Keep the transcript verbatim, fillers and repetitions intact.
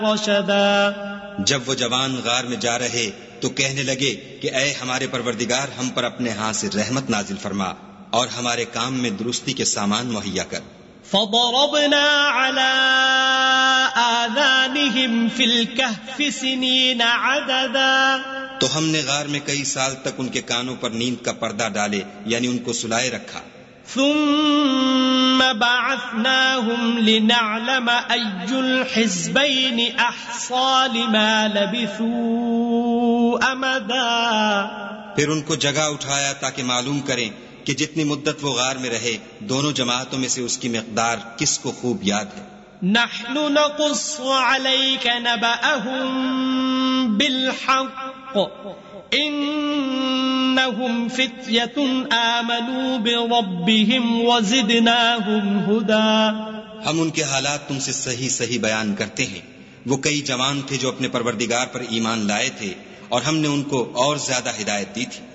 رشدا. جب وہ جوان غار میں جا رہے تو کہنے لگے کہ اے ہمارے پروردگار، ہم پر اپنے ہاں سے رحمت نازل فرما اور ہمارے کام میں درستی کے سامان مہیا کر. فضربنا على آذانهم في الكهف سنين عددا. تو ہم نے غار میں کئی سال تک ان کے کانوں پر نیند کا پردہ ڈالے، یعنی ان کو سلائے رکھا. ثم بعثناهم لنعلم أي الحزبين أحصى لما لبثوا أمدا. پھر ان کو جگہ اٹھایا تاکہ معلوم کریں کہ جتنی مدت وہ غار میں رہے دونوں جماعتوں میں سے اس کی مقدار کس کو خوب یاد ہے. نحن نقص عليك نبأهم بالحق انهم فتية آمنوا بربهم وزدناهم هدى. ہم ان کے حالات تم سے صحیح صحیح بیان کرتے ہیں. وہ کئی جوان تھے جو اپنے پروردگار پر ایمان لائے تھے اور ہم نے ان کو اور زیادہ ہدایت دی تھی.